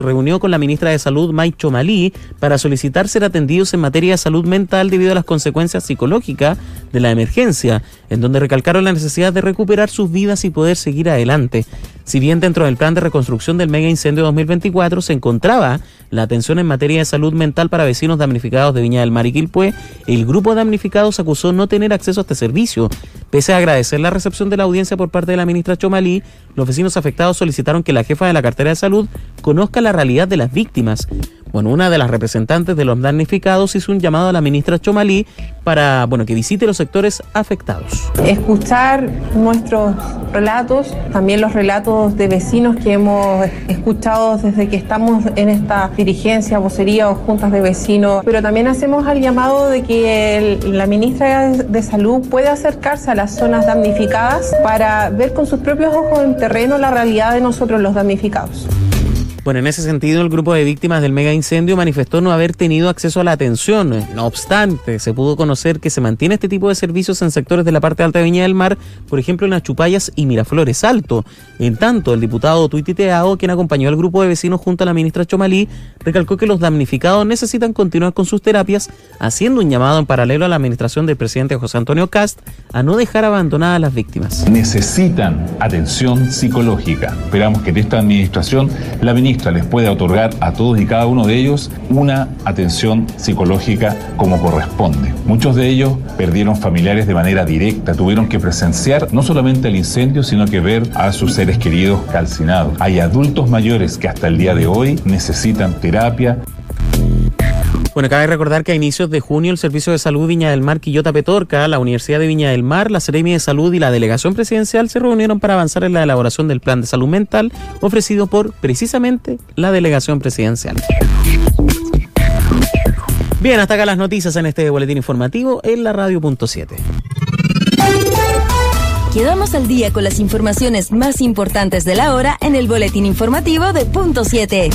reunió con la ministra de Salud, May Chomalí, para solicitar ser atendidos en materia de salud mental debido a las consecuencias psicológicas de la emergencia, en donde recalcaron la necesidad de recuperar sus vidas y poder seguir adelante. Si bien dentro del plan de reconstrucción del mega incendio 2024 se encontraba la atención en materia de salud mental para vecinos damnificados de Viña del Mar y Quilpué, el grupo de damnificados acusó no tener acceso a este servicio. Pese a agradecer la recepción de la audiencia por parte de la ministra Chomalí, los vecinos afectados solicitaron que la jefa de la cartera de salud conozca la realidad de las víctimas. Bueno, una de las representantes de los damnificados hizo un llamado a la ministra Chomalí para, que visite los sectores afectados. Escuchar nuestros relatos, también los relatos de vecinos que hemos escuchado desde que estamos en esta dirigencia, vocería o juntas de vecinos, pero también hacemos el llamado de que la ministra de Salud puede acercarse a las zonas damnificadas para ver con sus propios ojos en terreno la realidad de nosotros los damnificados. Bueno, en ese sentido, el grupo de víctimas del mega incendio manifestó no haber tenido acceso a la atención. No obstante, se pudo conocer que se mantiene este tipo de servicios en sectores de la parte alta de Viña del Mar, por ejemplo en Achupayas y Miraflores Alto. En tanto, el diputado Tuititeao, quien acompañó al grupo de vecinos junto a la ministra Chomalí, recalcó que los damnificados necesitan continuar con sus terapias, haciendo un llamado en paralelo a la administración del presidente José Antonio Kast a no dejar abandonadas a las víctimas. Necesitan atención psicológica. Esperamos que en esta administración la ministra les puede otorgar a todos y cada uno de ellos una atención psicológica como corresponde. Muchos de ellos perdieron familiares de manera directa, tuvieron que presenciar no solamente el incendio, sino que ver a sus seres queridos calcinados. Hay adultos mayores que hasta el día de hoy necesitan terapia. Bueno, cabe recordar que a inicios de junio el Servicio de Salud Viña del Mar Quillota Petorca, la Universidad de Viña del Mar, la Seremi de Salud y la Delegación Presidencial se reunieron para avanzar en la elaboración del plan de salud mental ofrecido por, precisamente, la Delegación Presidencial. Bien, hasta acá las noticias en este boletín informativo en la Radio.7. Quedamos al día con las informaciones más importantes de la hora en el boletín informativo de Punto 7.